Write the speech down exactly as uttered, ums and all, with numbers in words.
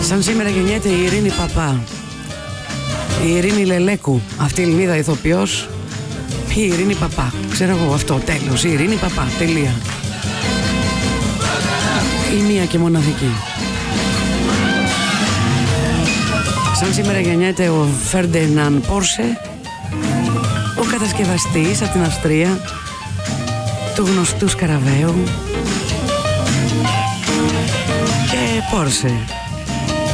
Σαν σήμερα γεννιέται η Ειρήνη Παπά, η Ειρήνη Λελέκου, αυτή η Ελληνίδα ηθοποιός. Η Ειρήνη Παπά, ξέρω εγώ αυτό, τέλος, η Ειρήνη Παπά, τελεία. Η μία και μοναδική. Σαν σήμερα γεννιέται ο Φέρντιναντ Πόρσε, ο κατασκευαστής από την Αυστρία του γνωστού Σκαραβαίου και Πόρσε.